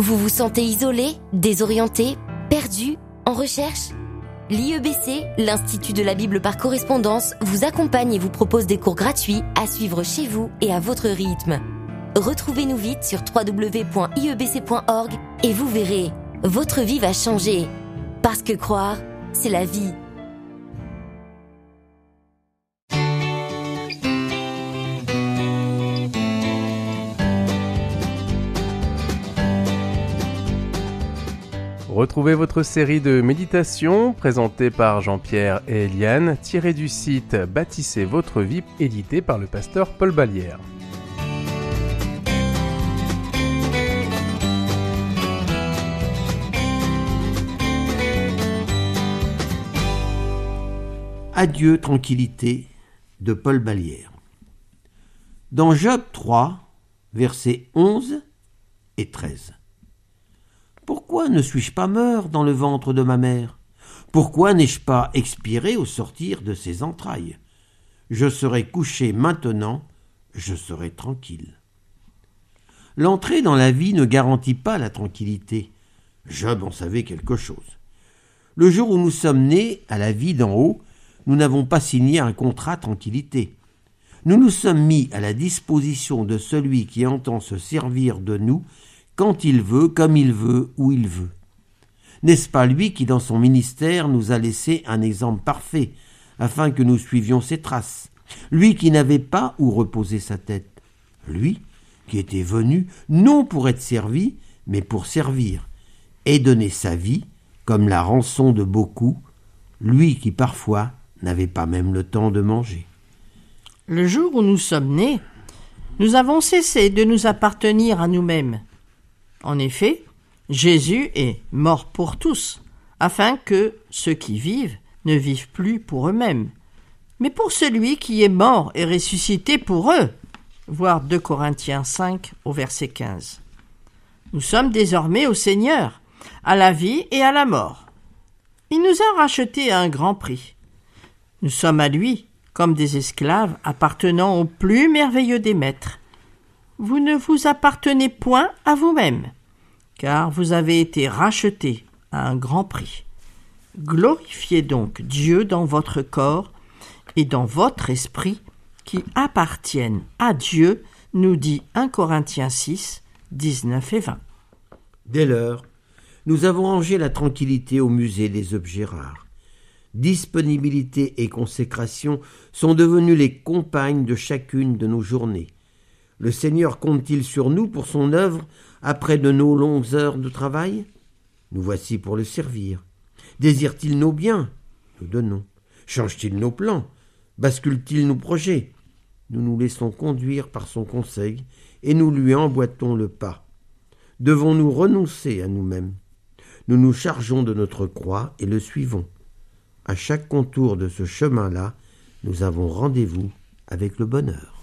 Vous vous sentez isolé, désorienté, perdu, en recherche ? L'IEBC, l'Institut de la Bible par correspondance, vous accompagne et vous propose des cours gratuits à suivre chez vous et à votre rythme. Retrouvez-nous vite sur www.iebc.org et vous verrez, votre vie va changer. Parce que croire, c'est la vie. Retrouvez votre série de méditations présentée par Jean-Pierre et Eliane, tirée du site Bâtissez votre vie, édité par le pasteur Paul Ballière. Adieu tranquillité de Paul Ballière. Dans Job 3, versets 11 et 13. Pourquoi ne suis-je pas mort dans le ventre de ma mère ? Pourquoi n'ai-je pas expiré au sortir de ses entrailles ? Je serai couché maintenant, je serai tranquille. L'entrée dans la vie ne garantit pas la tranquillité. Job en savait quelque chose. Le jour où nous sommes nés à la vie d'en haut, nous n'avons pas signé un contrat tranquillité. Nous nous sommes mis à la disposition de celui qui entend se servir de nous quand il veut, comme il veut, où il veut. N'est-ce pas lui qui, dans son ministère, nous a laissé un exemple parfait, afin que nous suivions ses traces ? Lui qui n'avait pas où reposer sa tête. Lui qui était venu, non pour être servi, mais pour servir, et donner sa vie, comme la rançon de beaucoup, lui qui parfois n'avait pas même le temps de manger. Le jour où nous sommes nés, nous avons cessé de nous appartenir à nous-mêmes. En effet, Jésus est mort pour tous, afin que ceux qui vivent ne vivent plus pour eux-mêmes, mais pour celui qui est mort et ressuscité pour eux. Voir 2 Corinthiens 5 au verset 15. Nous sommes désormais au Seigneur, à la vie et à la mort. Il nous a rachetés à un grand prix. Nous sommes à lui comme des esclaves appartenant au plus merveilleux des maîtres. Vous ne vous appartenez point à vous-même, car vous avez été rachetés à un grand prix. Glorifiez donc Dieu dans votre corps et dans votre esprit qui appartiennent à Dieu, nous dit 1 Corinthiens 6, 19 et 20. Dès lors, nous avons rangé la tranquillité au musée des objets rares. Disponibilité et consécration sont devenues les compagnes de chacune de nos journées. Le Seigneur compte-t-il sur nous pour son œuvre après de nos longues heures de travail ? Nous voici pour le servir. Désire-t-il nos biens ? Nous donnons. Change-t-il nos plans ? Bascule-t-il nos projets ? Nous nous laissons conduire par son conseil et nous lui emboîtons le pas. Devons-nous renoncer à nous-mêmes ? Nous nous chargeons de notre croix et le suivons. À chaque contour de ce chemin-là, nous avons rendez-vous avec le bonheur.